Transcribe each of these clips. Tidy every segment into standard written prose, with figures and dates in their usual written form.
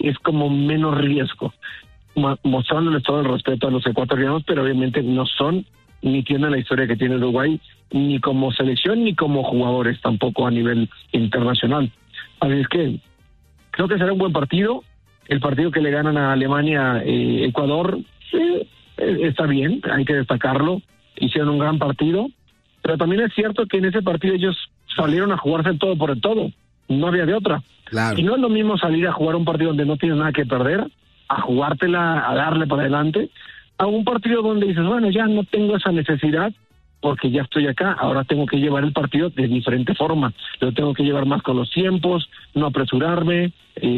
es como menos riesgo, mostrándoles todo el respeto a los ecuatorianos, pero obviamente no son ni tienen la historia que tiene Uruguay, ni como selección ni como jugadores tampoco a nivel internacional. Así es que creo que será un buen partido. El partido que le ganan a Alemania, Ecuador, está bien, hay que destacarlo, hicieron un gran partido, pero también es cierto que en ese partido ellos salieron a jugarse el todo por el todo, no había de otra. Claro. Y no es lo mismo salir a jugar un partido donde no tienes nada que perder, a jugártela, a darle para adelante, a un partido donde dices, bueno, ya no tengo esa necesidad, porque ya estoy acá, ahora tengo que llevar el partido de diferente forma, lo tengo que llevar más con los tiempos, no apresurarme,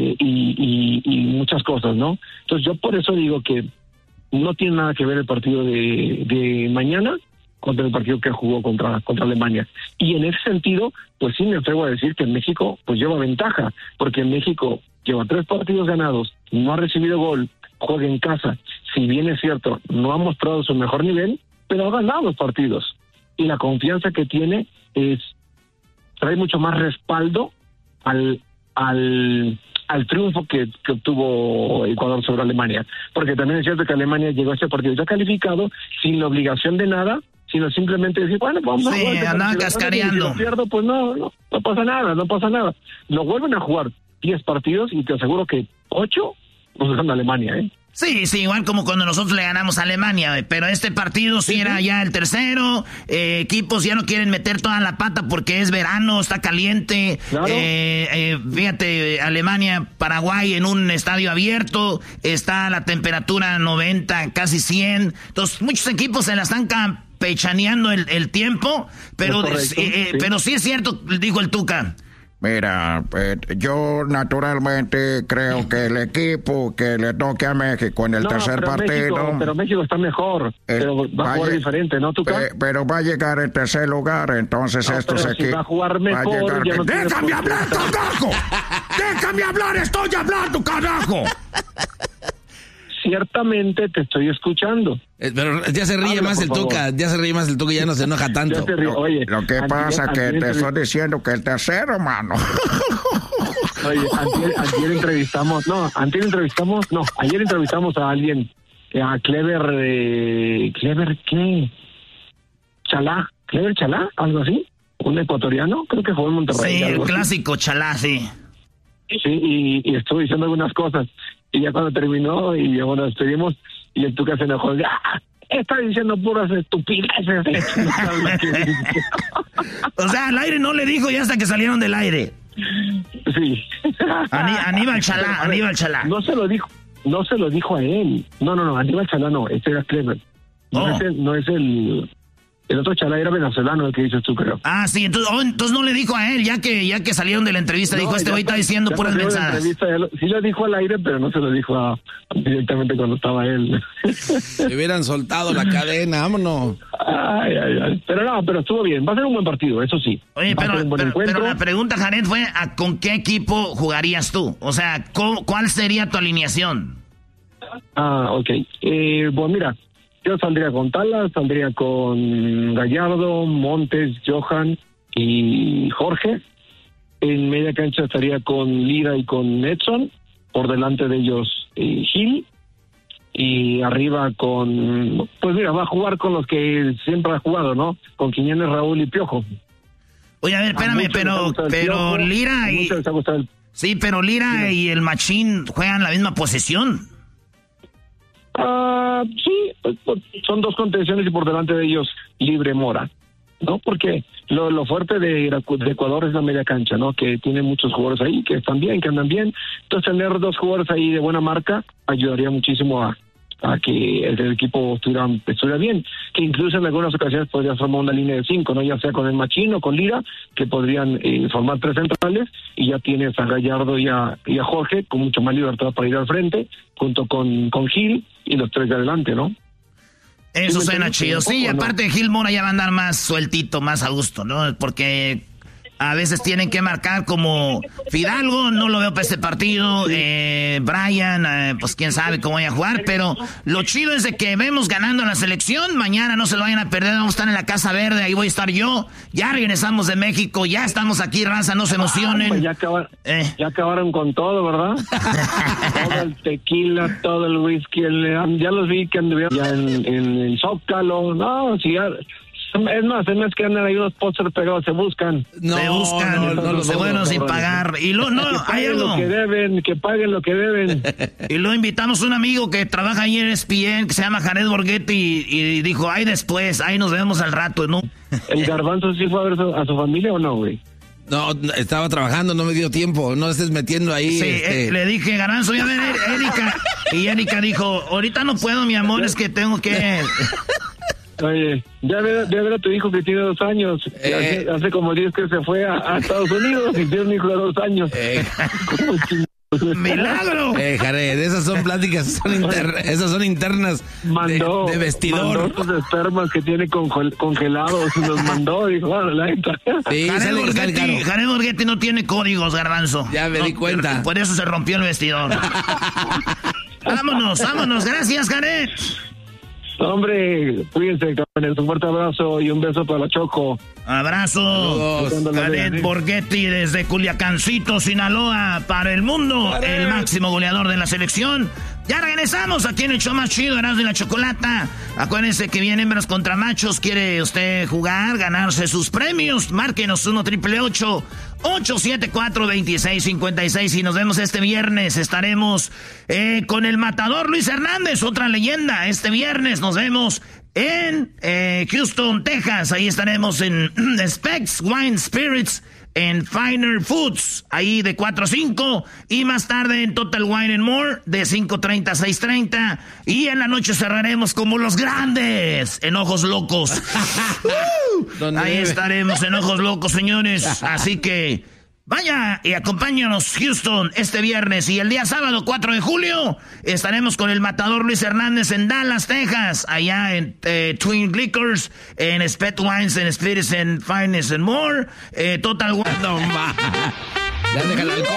y muchas cosas, ¿no? Entonces yo por eso digo que no tiene nada que ver el partido de mañana contra el partido que jugó contra Alemania. Y en ese sentido, pues sí me atrevo a decir que México pues lleva ventaja, porque México lleva 3 partidos ganados, no ha recibido gol, juega en casa, si bien es cierto, no ha mostrado su mejor nivel, pero ha ganado los partidos. Y la confianza que tiene trae mucho más respaldo al triunfo que obtuvo Ecuador sobre Alemania. Porque también es cierto que Alemania llegó a este partido ya calificado, sin la obligación de nada, sino simplemente decir, bueno, vamos a jugar. Sí, andaban cascareando. Si lo pierdo, pues no pasa nada. Lo vuelven a jugar 10 partidos y te aseguro que 8 nos gana Alemania, ¿eh? Sí, igual como cuando nosotros le ganamos a Alemania, pero este partido sí era ya el tercero, equipos ya no quieren meter toda la pata porque es verano, está caliente, claro. Fíjate, Alemania, Paraguay en un estadio abierto, está la temperatura 90, casi 100, entonces muchos equipos se la están campechaneando el tiempo, pero sí es cierto, dijo el Tuca. Mira, yo naturalmente creo que el equipo que le toque a México en el tercer partido... Pero México está mejor, pero va a jugar diferente, ¿no, Tuca? Pero va a llegar en tercer lugar, entonces estos equipos... Si va a jugar mejor... No ¡déjame hablar, carajo! ¡Déjame hablar! ¡Estoy hablando, carajo! Ciertamente te estoy escuchando. Pero ya se ríe más el Tuca, y ya no se enoja tanto. Oye, lo que pasa es que te estoy diciendo que el tercero, mano. Oye, ayer entrevistamos a alguien, a Clever ¿qué? Clever Chalá, algo así, un ecuatoriano, creo que jugó en Monterrey. Sí, el clásico Chalá, sí. Sí, y estuvo diciendo algunas cosas. Y ya cuando terminó y ya bueno, despedimos y el Tuca se enojó. Está diciendo puras estupideces. O sea, al aire no le dijo ya hasta que salieron del aire. Sí. Aníbal Chalá. No se lo dijo a él. No, Aníbal Chalá no, este era Clever. No es el otro Chalá era venezolano, el que dices tú, creo. Ah, sí, entonces no le dijo a él, ya que salieron de la entrevista, dijo, este güey está diciendo puras mensajes. Sí lo dijo al aire, pero no se lo dijo directamente cuando estaba él. Le hubieran soltado la cadena, vámonos. Ay. Pero estuvo bien, va a ser un buen partido, eso sí. Oye, pero la pregunta, Jared, fue, ¿con qué equipo jugarías tú? O sea, ¿cuál sería tu alineación? Ok. Bueno, mira, yo saldría con Talas, saldría con Gallardo, Montes, Johan y Jorge. En media cancha estaría con Lira y con Edson. Por delante de ellos Gil. Y arriba pues mira, va a jugar con los que siempre ha jugado, ¿no? Con Quiñones, Raúl y Piojo. Oye, a ver, espérame, pero Lira y... Sí, pero Lira y el Machín juegan la misma posesión. Sí, son 2 contenciones y por delante de ellos Libre Mora, ¿no? Porque lo fuerte de Ecuador es la media cancha, ¿no? Que tiene muchos jugadores ahí que están bien, que andan bien. Entonces tener 2 jugadores ahí de buena marca ayudaría muchísimo a que el equipo estuviera bien, que incluso en algunas ocasiones podría formar una línea de 5, ¿no? Ya sea con el Machín o con Lira, que podrían formar 3 centrales, y ya tienes a Gallardo y a Jorge con mucho más libertad para ir al frente, junto con Gil y los 3 de adelante, ¿no? Eso suena chido, sí, y aparte Gil Mora ya va a andar más sueltito, más a gusto, ¿no? Porque A veces tienen que marcar como Fidalgo, no lo veo para este partido. Brian, pues quién sabe cómo vaya a jugar. Pero lo chido es de que vemos ganando la selección. Mañana no se lo vayan a perder, vamos a estar en la Casa Verde, ahí voy a estar yo. Ya regresamos de México, ya estamos aquí, raza, no se emocionen. Pues ya acabaron con todo, ¿verdad? Todo el tequila, todo el whisky, ya los vi que anduvieron ya en el Zócalo. No, si ya... Es más que andan ahí unos pósters pegados, se buscan. No, se fueron sin pagar. Y hay algo. Que paguen lo que deben. Y luego invitamos a un amigo que trabaja ahí en ESPN, que se llama Jared Borghetti, y dijo, ahí después, ahí nos vemos al rato, ¿no? ¿El Garbanzo sí fue a ver a su familia o no, güey? No, estaba trabajando, no me dio tiempo, no estés metiendo ahí. Sí, le dije, Garbanzo, ya ven, Erika. Y Erika dijo, ahorita no puedo, mi amor, es que tengo que... Oye, ya ver a tu hijo que tiene 2 años. Hace como 10 que se fue a Estados Unidos y tiene un hijo de 2 años. ¡Milagro! Jared, esas son pláticas, esas son internas de vestidor. Mandó sus espermas que tiene congelados, los mandó, dijo, bueno, la neta. Sí, Jared Borghetti no tiene códigos, Garbanzo. Ya me di cuenta. Por eso se rompió el vestidor. Vámonos, gracias, Jared. Hombre, cuídense, cabrones. Un fuerte abrazo y un beso para la Choco. Abrazo. Jared Borghetti desde Culiacancito, Sinaloa, para el mundo, el máximo goleador de la selección. Ya regresamos aquí en el show más chido, Erasmo y la Chocolata. Acuérdense que vienen hembras contra machos. ¿Quiere usted jugar, ganarse sus premios? Márquenos 1-888-874-2656 y nos vemos este viernes. Estaremos con el matador Luis Hernández, otra leyenda. Este viernes nos vemos en Houston, Texas. Ahí estaremos en Specs Wine Spirits, en Finer Foods, ahí de 4 a 5, y más tarde en Total Wine and More, de 5:30 a 6:30, y en la noche cerraremos como los grandes, en Ojos Locos. Ahí estaremos en Ojos Locos, señores, así que vaya y acompáñanos, Houston, este viernes. Y el día sábado, 4 de julio, estaremos con el matador Luis Hernández en Dallas, Texas. Allá en Twin Liquors, en Spet Wines, en Spirits, en Finest and More. Total Wine. No, ya deja el alcohol.